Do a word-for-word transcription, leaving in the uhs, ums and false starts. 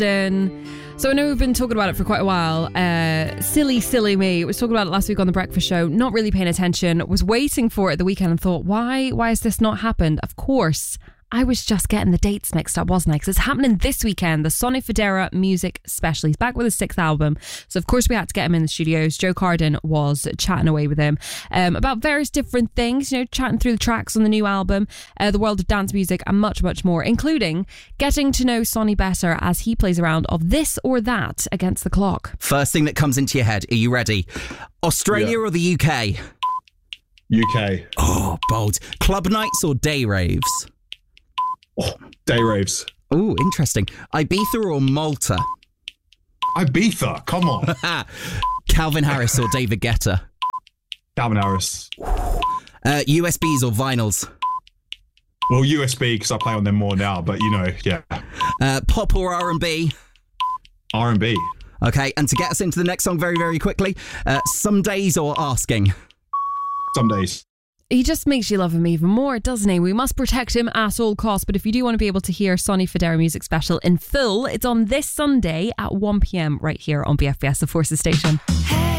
So I know we've been talking about it for quite a while. Uh, silly, silly me. I was talking about it last week on The Breakfast Show, not really paying attention, was waiting for it at the weekend and thought, why, why has this not happened? Of course, I was just getting the dates mixed up, wasn't I? Because it's happening this weekend, the Sonny Fodera Music Special. He's back with his sixth album. So, of course, we had to get him in the studios. Joe Carden was chatting away with him um, about various different things, you know, chatting through the tracks on the new album, uh, the world of dance music, and much, much more, including getting to know Sonny better as he plays around of this or that against the clock. First thing that comes into your head, are you ready? Australia yeah. or the U K? U K. Oh, bold. Club nights or day raves? Oh, day raves. Oh, interesting. Ibiza or Malta? Ibiza, come on. Calvin Harris or David Guetta? Calvin Harris. Uh, U S Bs or vinyls? Well, U S B, because I play on them more now, but you know, yeah. Uh, pop or R and B? R and B. Okay, and to get us into the next song very, very quickly, uh, Some Days or Asking? Some Days. He just makes you love him even more, doesn't he? We must protect him at all costs. But if you do want to be able to hear Sonny Fodera Music Special in full, it's on this Sunday at one p.m. right here on B F B S, the Forces Station. Hey.